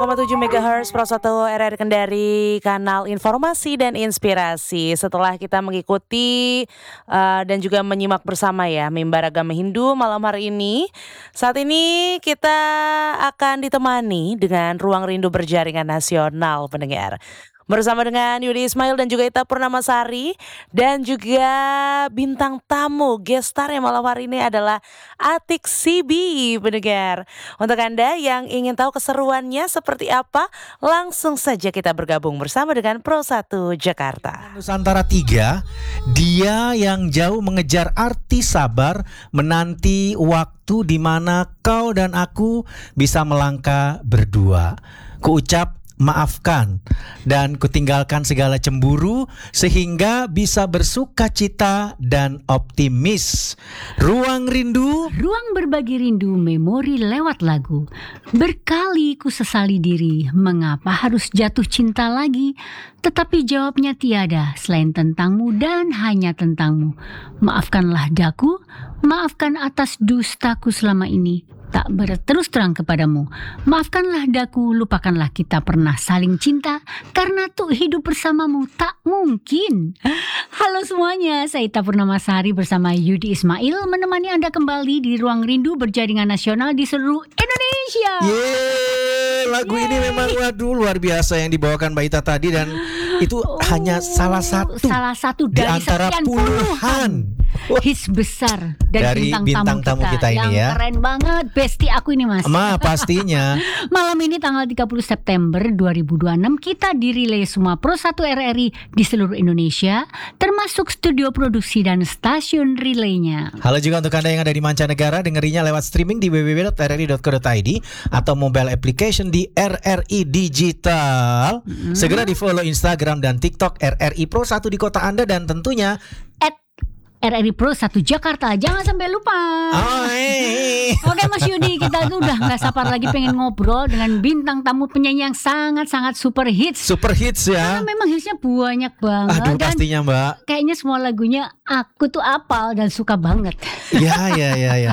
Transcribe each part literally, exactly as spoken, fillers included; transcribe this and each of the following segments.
koma tujuh megahertz Pro satu R R I Kendari, kanal informasi dan inspirasi. Setelah kita mengikuti uh, dan juga menyimak bersama ya mimbar agama Hindu malam hari ini, saat ini kita akan ditemani dengan Ruang Rindu Berjaringan Nasional, pendengar. Bersama dengan Yudi Ismail dan juga Ita Purnamasari. Dan juga bintang tamu gestar yang malam hari ini adalah Atik Sibi, pendengar. Untuk Anda yang ingin tahu keseruannya seperti apa, langsung saja kita bergabung bersama dengan Pro satu Jakarta. Nusantara tiga, dia yang jauh mengejar arti sabar, menanti waktu di mana kau dan aku bisa melangkah berdua. Kuucap maafkan dan kutinggalkan segala cemburu sehingga bisa bersuka cita dan optimis. Ruang rindu, ruang berbagi rindu, memori lewat lagu. Berkali ku sesali diri, mengapa harus jatuh cinta lagi? Tetapi jawabnya tiada selain tentangmu dan hanya tentangmu. Maafkanlah daku, maafkan atas dustaku selama ini tak berterus terang kepadamu. Maafkanlah daku, lupakanlah kita pernah saling cinta, karena tuh hidup bersamamu tak mungkin. Halo semuanya, saya Ita Purnamasari bersama Yudi Ismail menemani Anda kembali di Ruang Rindu Berjaringan Nasional di seluruh Indonesia. Yeay, lagu Yeay. Ini memang waduh luar biasa yang dibawakan Mbak Ita tadi, dan itu oh, hanya salah satu salah satu dari di antara puluhan hits besar dari, dari bintang, bintang tamu, tamu kita, kita ini yang ya. Keren banget, bestie aku ini Mas. Ma, pastinya. Malam ini tanggal tiga puluh September dua ribu dua puluh enam kita direlay semua Pro satu R R I di seluruh Indonesia, termasuk studio produksi dan stasiun relaynya. Halo juga untuk Anda yang ada di mancanegara, dengerinya lewat streaming di w w w dot r r i dot co dot i d atau mobile application di R R I Digital. Mm-hmm. Segera di follow Instagram dan TikTok R R I Pro satu di kota Anda, dan tentunya at R R I Pro satu Jakarta. Jangan sampai lupa. Oh, hey. Oke Mas Yudi, kita tuh udah gak sabar lagi pengen ngobrol dengan bintang tamu penyanyi yang sangat-sangat super hits. Super hits ya. Karena memang hitsnya banyak banget. Aduh, dan pastinya Mbak. Kayaknya semua lagunya aku tuh apal dan suka banget. Ya ya ya ya.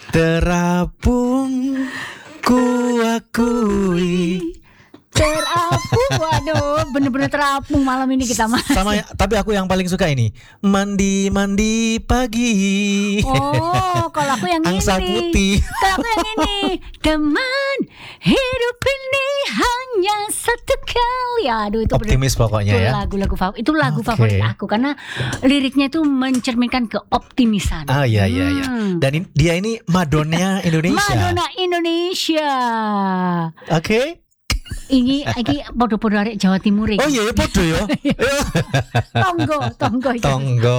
Terapung ku akui. Terapung, waduh, bener-bener terapung malam ini kita mas. Sama, tapi aku yang paling suka ini mandi mandi pagi. Oh, kalau aku yang Angsa ini. putih. Kalau aku yang ini, teman hidup ini hanya satu kali. Aduh, itu optimis bener, pokoknya itu ya. Lagu-lagu favorit, itu lagu okay. favorit aku karena liriknya itu mencerminkan keoptimisan. Ah iya iya iya. Hmm. Dan ini, dia ini Madonna Indonesia. Madonna Indonesia. Oke. Okay. Ini lagi podo-podo arek Jawa Timur ini. Oh iya, podo ya. Tonggo, tonggo. Tonggo.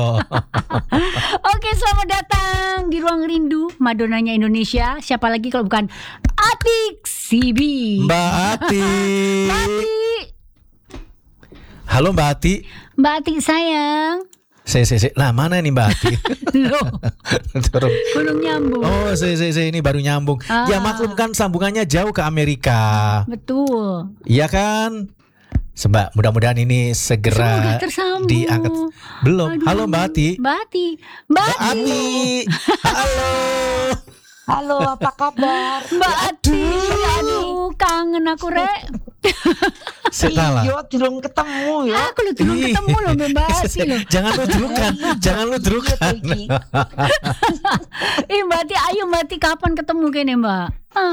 Oke, selamat datang di Ruang Rindu Madonnanya Indonesia. Siapa lagi kalau bukan Atik Sibi. Mbak Ati. Mbak Ati. Halo Mbak Ati. Mbak Ati sayang. Si, si, si. Lah mana nih Mbak Ati? Loh, belum nyambung. Oh, si, si, si. Ini baru nyambung. Ah. Ya maklum kan sambungannya jauh ke Amerika. Betul. Iya kan? Sebab mudah-mudahan ini segera diangkat. Belum. Aduh. Halo Mbak Ati. Mbak Ati. Mbak Ati. Halo. Halo, apa kabar? Mbak Ati. Aduh, kangen aku rek. Iya, durung ketemu ya. Aku lu durung ketemu loh Mbak Ati loh. Jangan lu durukan, jangan lu durukan. Ih Mbak Ati, ayo Mbak Ati kapan ketemu kene Mbak?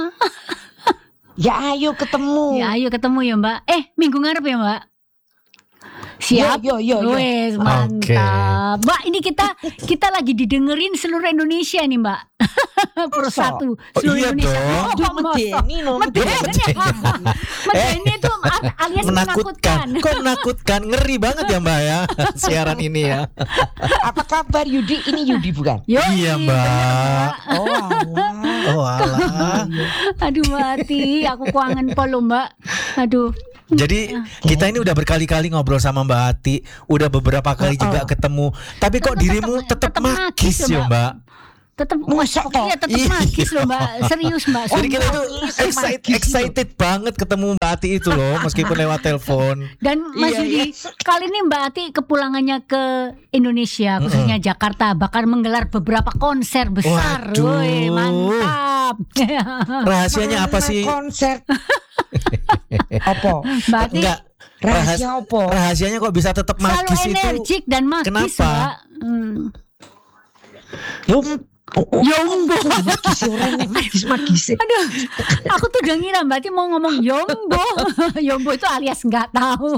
Ya ayo ketemu. Ya ayo ketemu ya Mbak. Eh minggu ngarep ya Mbak. Siap. Yo yo yo. Wes mantap. Okay. Mbak, ini kita kita lagi didengerin seluruh Indonesia nih, Mbak. Pro satu seluruh oh, iya Indonesia. Dong. Oh, medeni no. Medeni. Medeni itu alias menakutkan. Kok menakutkan? Ngeri banget ya, Mbak ya. Siaran ini ya. Apa kabar Yudi? Ini Yudi bukan? Yo, iya, Mbak. Oh, alah. Oh, alah. Aduh, Mbak Ati, aku kangen polo, Mbak. Aduh. Jadi kita ini udah berkali-kali ngobrol sama Mbak Ati, udah beberapa kali juga ketemu. Tapi kok dirimu tetap magis ya Mbak? Tetap masuk iya tetap magis loh Mbak. Serius Mbak. Jadi kita tuh excited, excited banget ketemu Mbak Ati itu loh, meskipun lewat telepon. Dan Mas Yudi, kali ini Mbak Ati kepulangannya ke Indonesia, khususnya Jakarta, bakal menggelar beberapa konser besar. Waduh. Woy, mantap. Rahasianya apa sih? Konser Apa? Mbak Ati Enggak. Rahasia apa? Rahasianya kok bisa tetap selalu magis itu? energik dan magis, Kenapa? Mbak. Hmm. Yum. Oh, oh. Yombo. Magis orang nih, magis magis. Aduh, aku tuh udah ngira Mbak Ati mau ngomong Yombo. Yombo itu alias nggak tahu.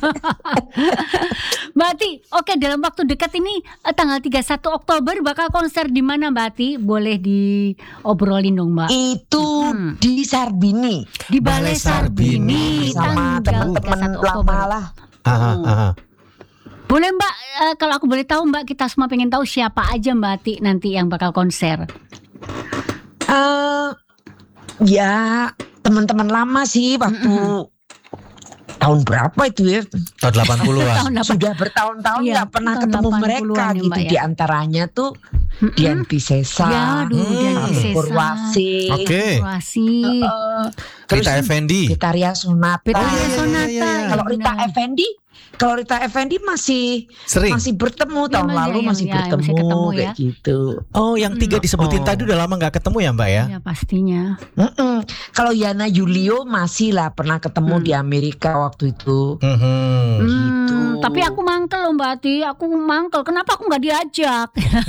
Mbak Ati, oke dalam waktu dekat ini eh, tanggal tiga puluh satu Oktober bakal konser di mana Mbak Ati? Boleh diobrolin dong Mbak. Itu Hmm. di Sarbini Di Balai Balai Sarbini. Sarbini sama tanggal teman-teman tiga puluh satu Oktober. lama lah. Aha, aha. Boleh Mbak, eh, kalau aku boleh tahu Mbak, kita semua pengen tahu siapa aja Mbak Ati nanti yang bakal konser. Eh, ya teman-teman lama sih waktu tahun berapa itu ya? Tahun delapan puluhan. Tahun delapan- Sudah bertahun-tahun Iya, nggak pernah tahun ketemu delapan mereka puluhan ya, gitu. Mbak, ya. Di antaranya tuh Mm-mm. Dian Piscesa, Ya, aduh, Hmm. Dian Piscesa. Purwasi, Oke. Purwasi. eh, terus Rita Effendi. Vitaria Sonata. Vitaria Oh, iya, iya, Sonata. iya, iya. Kalau iya, Rita benar. Effendi, kalau Rita Effendi masih Sering. masih bertemu Iya, tahun Mas, lalu iya, masih iya, bertemu masih ketemu ya. kayak gitu. Oh, yang tiga disebutin Oh. tadi udah lama nggak ketemu ya Mbak ya? Ya pastinya. Mm-mm. Kalau Yana Julio masih lah pernah ketemu Hmm. di Amerika waktu itu. Mhm. Gitu. Hmm, tapi aku mangkel loh Mbak Ati, aku mangkel. Kenapa aku nggak diajak?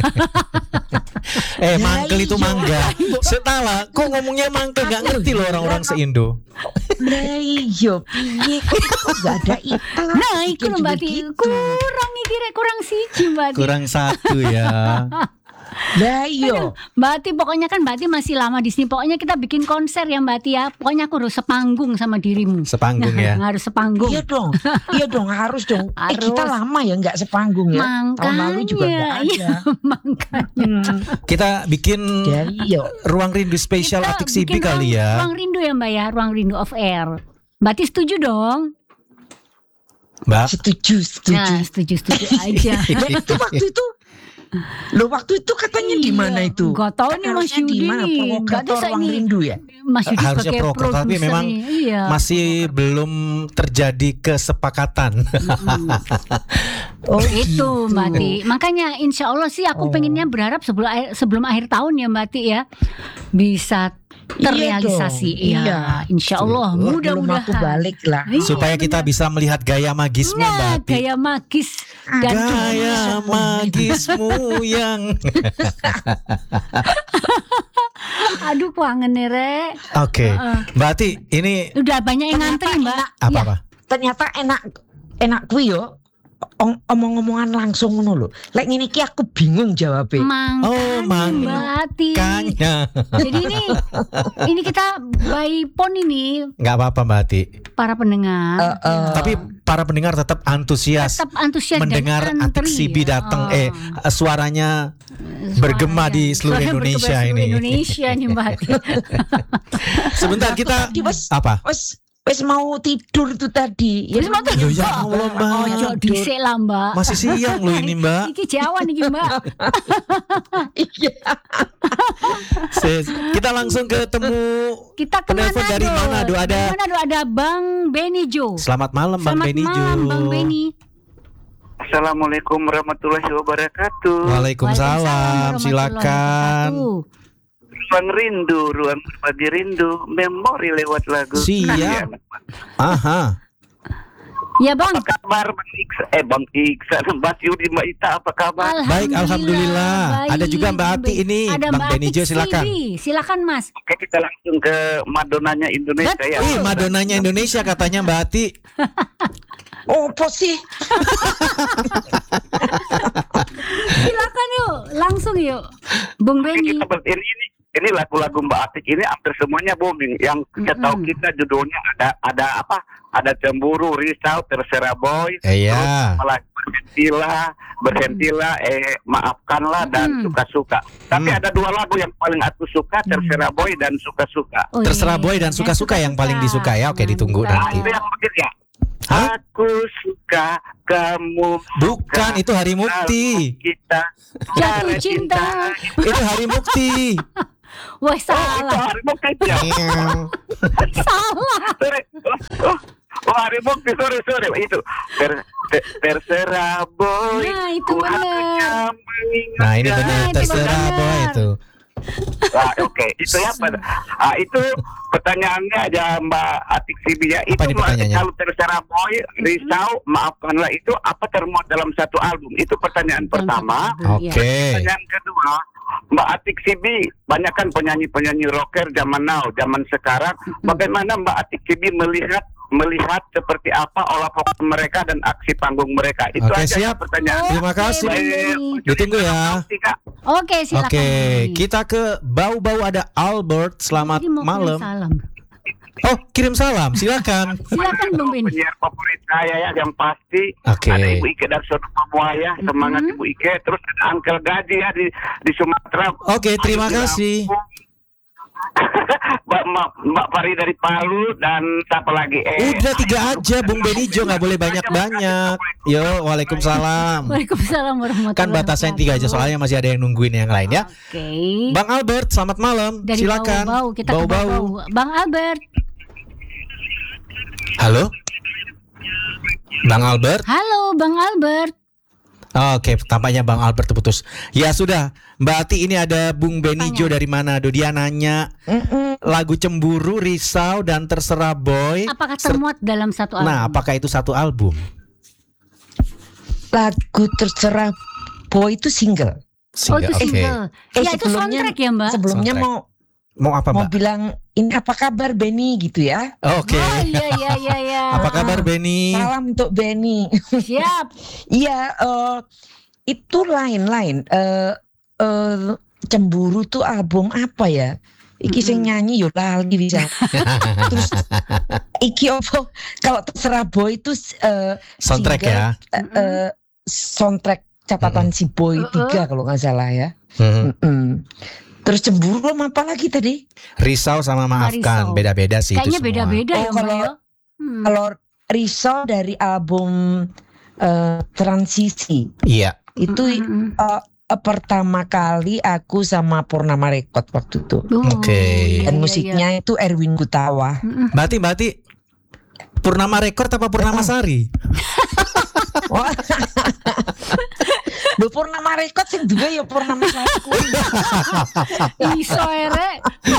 Eh, Ya, mangkel itu iya. mangga. Setala, kok ngomongnya mangkel nggak ngerti loh orang-orang se-Indo. Lah iya piye kok gak ada iklan. Nah, itu loh Mbak Ati. Gitu. Kurang iki rek, kurang siji Mbak Ati. Kurang satu ya. Lah iya. Mbak Ati pokoknya kan Mbak Ati masih lama di sini. Pokoknya kita bikin konser ya Mbak Ati ya. Pokoknya aku harus sepanggung sama dirimu. Sepanggung ya. Harus sepanggung. Iya dong. Iya dong harus dong. Eh, Harus. kita lama ya nggak sepanggung ya. Makanya, Tahun lalu juga nggak ada. iya, makanya. Hmm. Kita bikin Ya iya. ruang rindu spesial Kita Atik Sibi bikin kali ruang, ya. Ruang rindu ya Mbak ya, ruang rindu of air. Mbak Ati setuju dong? Mbak. Setuju, setuju. Nah, setuju setuju aja. Lah itu waktu itu Loh waktu itu katanya di mana itu? Gak tahu nih Mas Harusnya di Yudi mana? nih. Provokator Gak bisa Ruang ini. Rindu ya? Mas Yudi Harusnya sebagai provokator, tapi produser memang nih. Iya. Masih belum terjadi kesepakatan. Oh Itu gitu. Mbak Ti. Makanya insya Allah sih aku Oh. pengennya berharap sebelum akhir- sebelum akhir tahun ya Mbak Ti ya bisa terrealisasi. Iya Iya, dong. Iya. insya Allah. Belum Mudah-mudahan. aku balik lah. Iya, Supaya kita bisa melihat gaya magismu Mbak Nah, Ati. gaya magis dan Gaya magismu yang aduh kangen nih Rek. Oke, Mbak Ati, ini Udah banyak yang ngantri Mbak. apa Iya. apa? Ternyata enak enak kuwi yo. Ong- Omong-omongan langsung ngono lho. Lek ngene iki aku bingung jawabnya. Makanya Oh, makanya. Mbak Ati. Kanya, Jadi ini ini kita by phone ini nggak apa-apa Mbak Ati. para pendengar. Eh, eh. Tapi para pendengar tetap antusias Tetap antusias mendengar dan Atik antri Sibi ya. datang. Oh. Eh, suaranya bergema Suaranya- di seluruh suaranya Indonesia bergema di seluruh ini. Indonesia nih Mbak Ati. Sebentar kita Tadi wes apa? wes wes mau tidur itu tadi. Wes mau Loh, ya Allah Mbak. Ojo dhisik lah Mbak. Masih siang loh ini Mbak. Iki Jawa nih Mbak. Iya. Sis, kita langsung ketemu Kita ke penelpon dari Manado. Ada Dari Manado ada Bang Beni Jo. Selamat malam Bang Selamat Beni Jo. malam Bang Beni. Assalamualaikum warahmatullahi wabarakatuh. Waalaikumsalam. Waalaikumsalam Silakan. warahmatullahi Ruang rindu, ruang berbagi rindu, memori lewat lagu. Siap. Iya. Aha. wabarakatuh. Ya Bang. Apa kabar Bang Iksan? Eh Bang Iksan, Mbak Yudi, Mbak Ita, apa kabar? Baik, alhamdulillah. baik, Ada juga Mbak Bang Ati Ben- ini. Ada Bang Mbak Beni Jo, Ati silakan. Sibi. Silakan Mas. Oke, kita langsung ke Madonnanya Indonesia Betul. ya. Ih, Madonnanya Indonesia katanya Mbak Ati. Oh, apa sih? Silakan yuk, langsung yuk. Bung Oke, Beni. kita ber- ini, ini ini lagu-lagu Mbak Atik ini hampir semuanya booming. Yang setahu Mm-mm. kita judulnya ada ada apa? Ada cemburu, risau, terserah boy. Eh, ya. Terus malah berhentilah, berhentilah, eh maafkanlah dan Mm. suka-suka. Tapi Mm. ada dua lagu yang paling aku suka, terserah boy dan suka-suka. Oh, Terserah iya. boy dan suka-suka yang paling disuka ya. Oke, ditunggu Mantap. Nah, nanti. itu yang begitu ya. Hah? Aku suka, kamu Bukan, suka, itu Hari kalau Mukti. kita Jatuh cinta. Itu Hari Mukti. Wah Oh, itu salah. hari Mukti ya. Salah. Sorry. Oh, oh, oh, hari Mukti, sorry, sorry. Itu ter, ter- terserah boy. Nah, itu ku bener. hanya mengingat Nah, ini benar Nah, itu terserah benar. boy itu. Nah, oke, itu ya. Ah, itu pertanyaannya aja Mbak Atik Sibi ya. Itu Apa nih pertanyaannya? kalau terserah boy, risau, maafkanlah itu apa termuat dalam satu album? Itu pertanyaan Dalam pertama. satu album, Oke. iya. Pertanyaan kedua, Mbak Atik Sibi, banyak kan penyanyi-penyanyi rocker zaman now, zaman sekarang. Bagaimana Mbak Atik Sibi melihat melihat seperti apa olah vokal mereka dan aksi panggung mereka? Itu Oke, aja siap. pertanyaan. Terima kasih. Bang Baik, Benny. Ditunggu ya. Kak. Oke, silakan. Oke, Bang Benny. kita ke bau-bau ada Albert. Selamat Jadi mau kirim malam. salam. Oh, kirim salam. Silakan. Silakan Bang Benny. Penyiar favorit saya ya yang pasti Oke. ada Ibu Ike dari Sono Buaya, semangat Mhm. Ibu Ike, terus ada Uncle Gaji ya di di Sumatera. Oke, terima Ada di kasih. Lampung. Mbak, Mbak, Mbak Pari dari Palu dan siapa lagi? Eh, Udah tiga aja, Bung Benijo, nggak boleh banyak-banyak. Yo, waalaikumsalam. Waalaikumsalam warahmatullahi Kan batasnya tiga aja, soalnya masih ada yang nungguin yang lain ya. Oke. Bang Albert, selamat malam. Dari Silakan. bau-bau kita ke bau-bau. Bang Albert. Halo, Bang Albert. Halo Bang Albert. Oke, tampaknya Bang Albert terputus. Ya sudah, Mbak Ati, ini ada Bung Benijo dari Manado. Dia nanya Mm-mm. lagu Cemburu, Risau, dan Terserah Boy. Apakah Ser- termuat dalam satu album? Nah, apakah itu satu album? Lagu terserah boy itu single. Oh Single, itu oke. single. Eh, Ya itu sebelumnya- soundtrack ya Mbak. Sebelumnya Soundtrack. mau Mau apa, mau Mbak? bilang ini apa kabar Benny gitu ya. Oke. Oh iya iya iya iya. Apa kabar Benny? Salam untuk Benny. Siap. Iya, eh, itu lain-lain. Eh, eh, Cemburu tuh album apa ya? Iki sing nyanyi yo lali bisa. Terus iki opo? Kalau terserah boy itu eh, Soundtrack single, ya. eh, eh, soundtrack catatan si boy Uh-uh. tiga kalau nggak salah ya. Hmm. Mm-mm. Terus cemburu sama apa lagi tadi? Risau sama Maafkan, Risau. beda-beda sih Kayaknya itu semua. beda-beda Oh, ya Mbak kalau- ya. Hmm. Kalau Risau dari album eh, Transisi Iya. itu Mm-mm. eh, eh, pertama kali aku sama Purnama Record waktu itu. Oh, Oke. iya, Dan iya, musiknya itu Erwin Gutawa. iya. Mm-mm. Mbak Ati, Mbak Ati, Purnama Record apa Purnama Sari? Wah. Lho Purnama Record sing duwe ya Purnama Sariku. Iso ere.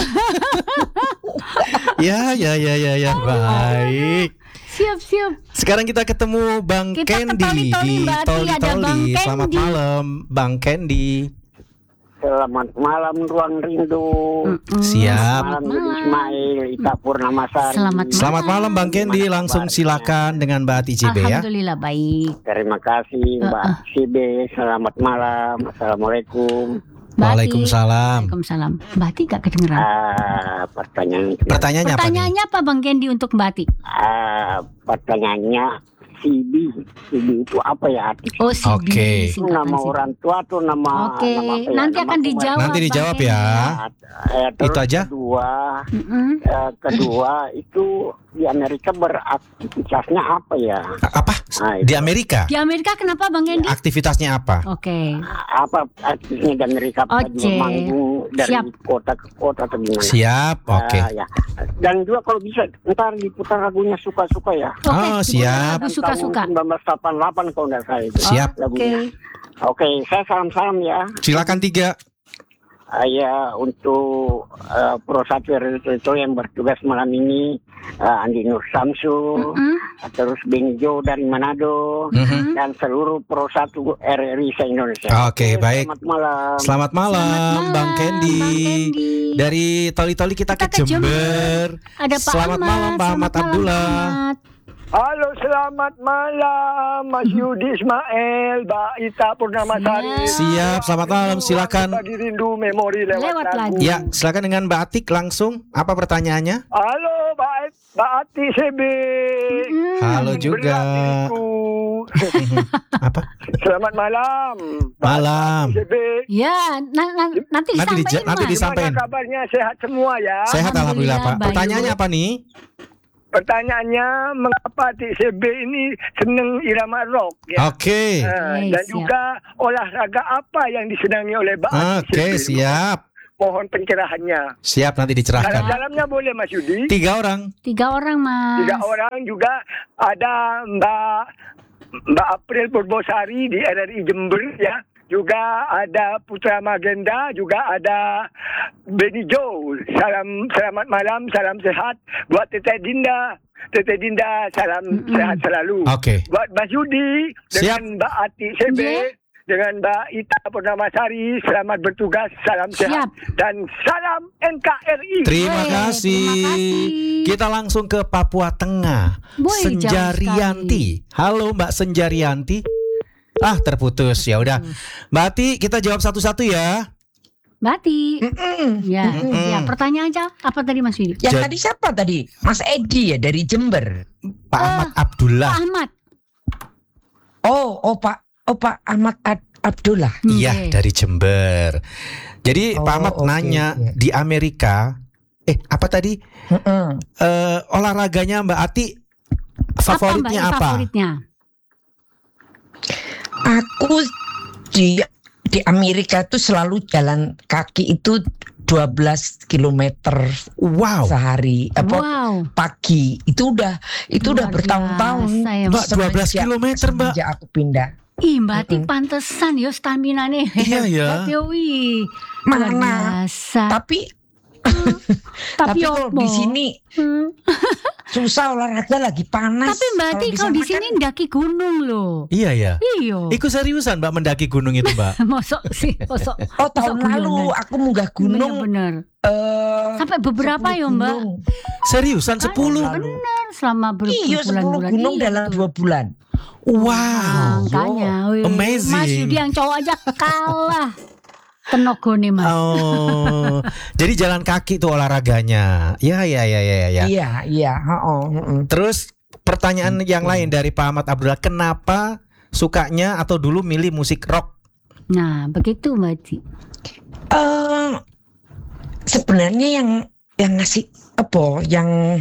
Ya, ya, ya, ya, ya. Baik. Siap siap. Sekarang kita ketemu Bang Kita ke Candy Toli-Toli, di Mbak Ati, Toli ada Bang Toli. Selamat Candy. malam, Bang Candy. Selamat malam Ruang Rindu. Mm-mm. Siap. Malam Selamat Yudi malam. Ismail, Ita Purnamasari. Selamat malam. Selamat malam Bang Candy. Langsung silakan dengan Mbak Ati C B ya. Alhamdulillah baik. Terima kasih Mbak Uh-uh. Sibe. Selamat malam. Assalamualaikum. Mbak Ati. Waalaikumsalam. Waalaikumsalam. Mbak Ati gak kedengeran. Ah, pertanyaan Pertanyaannya apa nih? Pertanyaannya apa Bang Candy untuk Mbak Ati? ah, pertanyaannya C D. C D itu apa ya arti? Oh C D. Oke. Itu singkatan nama C D. orang tua atau nama Oke, nama apa ya? nanti Nama akan pemain. dijawab. Nanti Bang dijawab Candy. ya. Eh, terus Itu aja? Kedua, Mm-mm. eh, kedua itu di Amerika beraktivitasnya apa ya? Apa? Nah, Di itu. Amerika? Di Amerika kenapa Bang Candy? Aktivitasnya apa? Oke. Apa aktifnya di Amerika? Apa Oke. juga manggung dari Siap. kota ke kota atau gimana? Siap, oke. Ah, ya. Dan juga kalau bisa ntar diputar lagunya suka-suka ya. Oke. Oh, siap. Lagu suka-suka. Tahun seribu sembilan ratus delapan puluh delapan kalau nggak salah itu. Siap. Oke. Lagunya. Oke, saya salam-salam ya. Silakan tiga. Ah, ya untuk uh, Pro satu R R itu yang bertugas malam ini ah, Andi Nur Samsu, Mm-mm. terus Benijo dari Manado, Mhm. dan seluruh Pro satu R R I se-Indonesia. Oke, baik. Selamat malam. Selamat malam, Selamat Bang malam, Candy. Bang Candy. Dari Toli-Toli kita, Kita ke ke Jember. Ada Pak Selamat Ahmad. malam, Pak Ahmad Selamat malam, Abdullah. Pak Ahmad. Halo, selamat malam Mas Yudi Ismail, Mbak Ita Purnamasari. Siap, selamat malam. Silakan. Bagi rindu memori lewat, Lewat lagu. lagu. Ya, silakan dengan Mbak Atik langsung. Apa pertanyaannya? Halo, Mbak, Mbak Ati C B. Mm. Halo juga. Berat diriku. Apa? Selamat malam. Malam. C B. Ya, na- na- nanti Nanti dija- disampaikan, nanti Mas. disa- Disampaikan. Gimana kabarnya? Sehat semua ya. Sehat alhamdulillah, Pak. Alhamdulillah, Pertanyaannya apa nih? Pertanyaannya, mengapa T C B ini seneng irama rock ya? Oke. Eh, Oke, dan siap. juga olahraga apa yang disenangi oleh Mbak Ati Oke, C B? siap. Mohon pencerahannya. Siap, nanti dicerahkan. Dalam-dalamnya boleh Mas Yudi. Tiga orang. Tiga orang, Mas. Tiga orang juga ada Mbak Mbak April Purbosari di R R I Jember ya. juga ada Putra Magenda, juga ada Benny Joe. Salam selamat malam, salam sehat buat Teteh Dinda. Teteh Dinda, salam Mm-mm. sehat selalu. Oke. Buat Mas Yudi dengan Siap. Mbak Ati Sebe, Yeah. dengan Mbak Ita Purnamasari, selamat bertugas, salam sehat Siap. dan salam N K R I. Terima Weh, kasih. terima kasih. Kita langsung ke Papua Tengah. Boy, jauh Senjarianti. Halo Mbak Senjarianti. Ah, terputus. Ya udah. Mbak Ati, kita jawab satu-satu ya. Bati. Mm-mm. Ya, Mm-mm. ya, pertanyaan aja. Apa tadi Mas Yudi? Yang Jadi- tadi siapa tadi? Mas Edi ya dari Jember. Pak Ah. Ahmad Abdullah. Pak Ahmad. Oh, oh Pak, oh Pak Ahmad Ad- Abdullah. Iya, Oke. dari Jember. Jadi Oh, Pak Ahmad oke, nanya iya. di Amerika, eh apa tadi? Mm-mm. Eh, olahraganya Mbak Ati favoritnya Mbak, apa? Favoritnya. Aku di di Amerika tuh selalu jalan kaki itu dua belas kilometer Wow. sehari. Apa Wow. pagi. Itu udah itu udah Luar bertahun-tahun. biasa ya, Mbak, dua belas Semenjak- kilometer, Mbak. Semenjak aku pindah. Ih, Mbak Ati Mm-mm. pantesan ya stamina nih. Iya, ya. Wih. Luar Mana? biasa. Tapi Tapi, tapi kalau opo? di sini Hmm. susah olahraga lagi panas. Tapi Mbak Ati kalau di sana sini kan- ndaki gunung loh. Iya ya. Iyo. Ikut seriusan Mbak mendaki gunung itu Mbak? Mosok sih, mosok. Oh tahun Masa lalu gunungan? aku munggah gunung Bener-bener. eh, Sampai beberapa sepuluh ya Mbak. gunung. Seriusan sepuluh? Lalu. Bener, selama ber- Iya sepuluh berbulan-bulan. gunung Iya, dalam betul. dua bulan. Wow. Makanya, wih, Amazing. Mas Yudi yang cowok aja kalah tenogone Mas. Oh, jadi jalan kaki tuh olahraganya. Ya, ya, ya, ya, ya. Iya iya. Oh, Terus pertanyaan yang lain dari Pak Ahmad Abdullah, kenapa sukanya atau dulu milih musik rock? Nah, begitu Mbak Ati. Eh, sebenarnya yang yang ngasih apa yang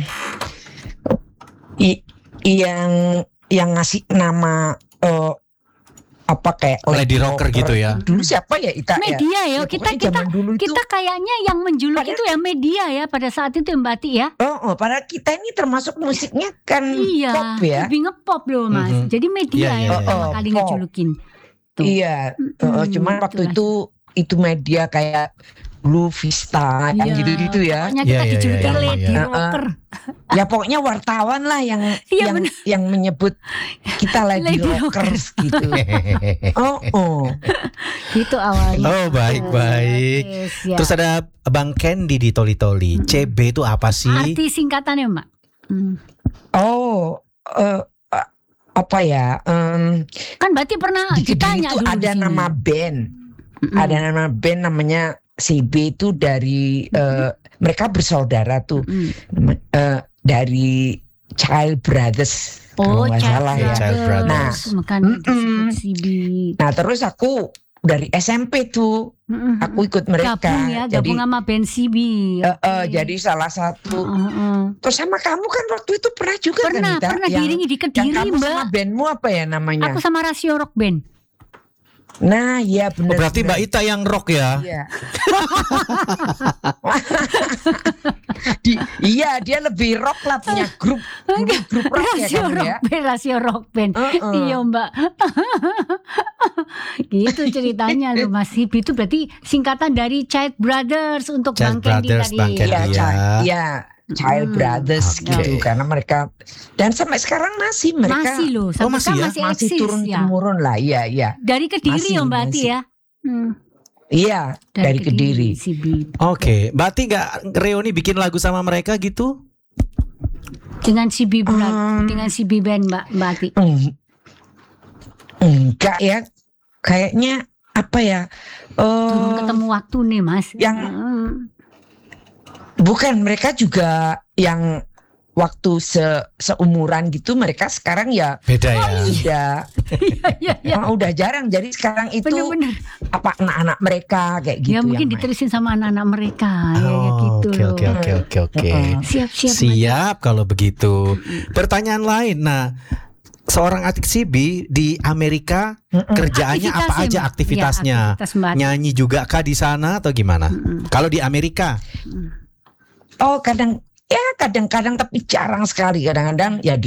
i- yang yang ngasih nama eh, apa kayak Lady rocker gitu ya? Dulu siapa ya Ita ya? Media ya, Ya, kita pokoknya kita zaman dulu itu- kita kayaknya yang menjuluk Padahal- itu ya media ya pada saat itu Mbak Ati ya. Oh, oh, padahal kita ini termasuk musiknya kan Iya, pop ya. lebih ngepop loh Mas. Mhm. Jadi media Iya, iya, yang iya. pertama Oh, kali pop. ngejulukin. Tuh. Iya, Mm-mm, eh, cuman waktu itulah. itu itu media kayak Blue Vista yang Iya, gitu-gitu ya. Pokoknya Iya, kita iya, dijulukin iya, lady iya. rocker. Ya pokoknya wartawan lah yang Iya, yang bener. yang menyebut kita lady, Lady rockers gitu. Oh, oh. Gitu awalnya. Oh, baik, baik. Yes, ya. Terus ada Bang Candy di Toli Toli. C B itu apa sih? Arti singkatannya Mbak. Hmm. Oh, eh, eh, apa ya? em, Kan berarti pernah di Kediri ditanya itu dulu di ada sini. nama band. Mm-mm. Ada nama band namanya C B itu dari eh, mereka bersaudara tuh. Mm. Nama- eh, dari Child Brothers Oh, kalau nggak Child salah ya. Child Brothers. Nah, Makanya disebut mm-mm. C B. Nah terus aku dari S M P tuh Mm-mm. aku ikut mereka. Gabung ya, jadi gabung sama band C B. eh, eh, Oke. jadi salah satu. Heeh. Terus sama kamu kan waktu itu pernah juga Pernah, kan Ita? pernah yang, diiringi di yang Kediri kamu Mbak. sama bandmu apa ya namanya? Aku sama Rasio Rock Band. Nah iya Oh, benar. berarti Mbak Ita yang rock ya? Iya. Di- iya dia lebih rock lah punya grup dulu grup rock ya Rasio kamu Rock ya. Band, Rasio Rock Band. Heeh. Iya Mbak. Gitu ceritanya loh Mas Hibi itu berarti singkatan dari Child Brothers untuk Child Bang Candy Brothers, tadi. Bang Candy. Iya, Iya. Child, iya, Child Hmm, Brothers oke. gitu karena mereka dan sampai sekarang masih mereka Masih loh, sampai masih sekarang ya? masih, masih eksis turun ya. temurun lah, iya iya. Dari Kediri Masih, ya Mbak Ati masih. ya. Hmm, Iya, dari, Kediri. C B. Oke, Mbak Ati nggak reuni bikin lagu sama mereka gitu? Dengan C B Band, Hmm. dengan C B Band Mbak Mbak Ati. Eng- enggak ya. Kayaknya apa ya? Belum eh ketemu waktu nih Mas. yang- Hmm. bukan mereka juga yang waktu se seumuran gitu mereka sekarang ya Beda ya. udah Iya iya iya. ah, udah jarang jadi sekarang itu Bener-bener. apa anak-anak mereka kayak gitu Ya mungkin yang main. diterusin sama anak-anak mereka ya, ya Oh, gitu Oke, loh. oke, oke, oke, oke. Heeh. Siap siap. Siap kalau begitu. Pertanyaan lain. Nah, seorang Atik Sibi di Amerika Mm-mm. kerjaannya apa Aktivitasnya, aja Mbak. aktivitasnya? Ya, aktivitas Mbak Ati. Nyanyi juga kah di sana atau gimana? Mm-mm. Kalau di Amerika? Oh kadang ya kadang-kadang tapi jarang sekali kadang-kadang ya di